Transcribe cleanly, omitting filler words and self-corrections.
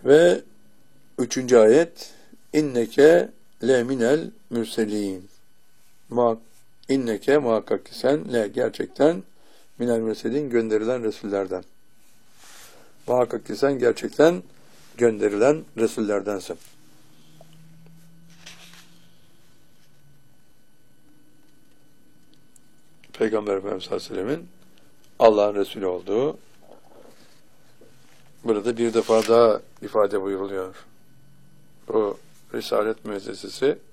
Ve 3. ayet inneke leminel mürselin. İnneke muhakkak ki sen le gerçekten minel mürselin gönderilen Resullerden. Muhakkak ki sen gerçekten gönderilen Resullerdensin. Peygamber Efendimiz Aleyhisselam'ın Allah'ın Resulü olduğu burada bir defa daha ifade buyuruluyor. Bu Risalet müessesesi